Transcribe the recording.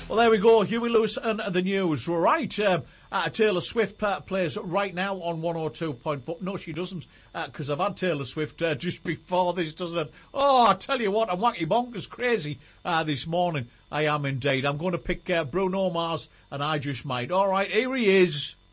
Well, there we go. Huey Lewis and the news. Right. Taylor Swift plays right now on 102.4. No, she doesn't, because I've had Taylor Swift just before this, doesn't it? Oh, I tell you what, I'm wacky bonkers crazy this morning. I am indeed. I'm going to pick Bruno Mars and I Just Might. All right, here he is.